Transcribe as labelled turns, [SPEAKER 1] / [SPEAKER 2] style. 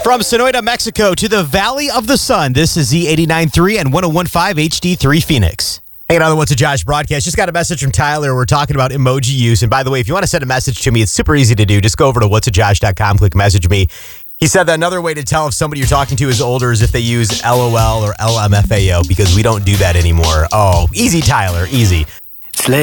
[SPEAKER 1] From Sonoita, Mexico to the Valley of the Sun, this is Z89.3 and 101.5 HD3 Phoenix. Hey, another What's a Josh broadcast. Just got a message from Tyler. We're talking about emoji use. And by the way, if you want to send a message to me, it's super easy to do. Just go over to whatsajosh.com, click message me. He said that another way to tell if somebody you're talking to is older is if they use LOL or LMFAO, because we don't do that anymore. Oh, easy, Tyler, easy.